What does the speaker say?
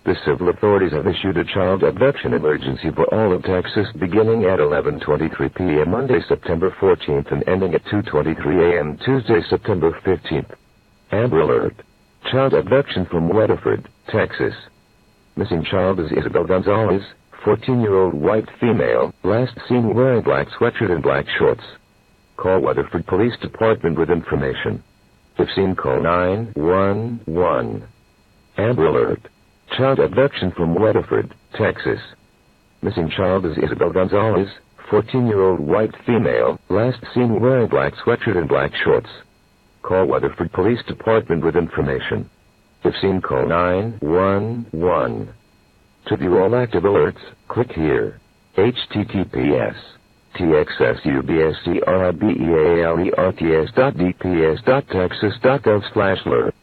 The civil authorities have issued a child abduction emergency for all of Texas beginning at 11:23 p.m. Monday, September 14th and ending at 2:23 a.m. Tuesday, September 15th. Amber Alert. Child abduction from Weatherford, Texas. Missing child is Isabel Gonzalez, 14-year-old white female, last seen wearing black sweatshirt and black shorts. Call Weatherford Police Department with information. If seen, call 911. Amber Alert. Child abduction from Weatherford, Texas. Missing child is Isabel Gonzalez, 14-year-old white female, last seen wearing black sweatshirt and black shorts. Call Weatherford Police Department with information. If seen, call 911. To view all active alerts, click here. https://txsubscriberts.dps.texas.gov/alert